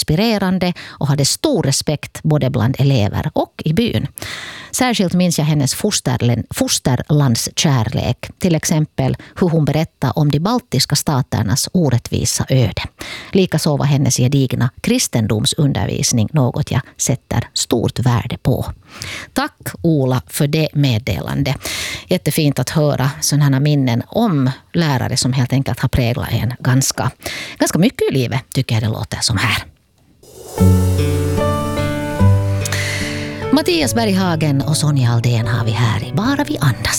inspirerande och hade stor respekt både bland elever och i byn. Särskilt minns jag hennes fosterlandskärlek, till exempel hur hon berättade om de baltiska staternas orättvisa öde. Likaså var hennes gedigna kristendomsundervisning något jag sätter stort värde på. Tack Ola för det meddelande. Jättefint att höra sådana minnen om lärare som helt enkelt har präglat en ganska mycket i livet, tycker jag det låter som här. Mattias Berghagen och Sonja Aldén har vi här i Bara vi andas.